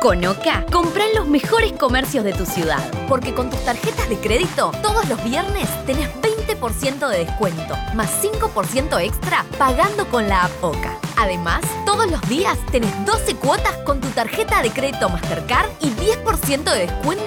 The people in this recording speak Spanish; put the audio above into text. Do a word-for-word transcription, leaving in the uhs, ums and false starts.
Con Oca, comprá en los mejores comercios de tu ciudad. Porque con tus tarjetas de crédito, todos los viernes tenés veinte por ciento de descuento, más cinco por ciento extra pagando con la app Oca. Además, todos los días tenés doce cuotas con tu tarjeta de crédito Mastercard y diez por ciento de descuento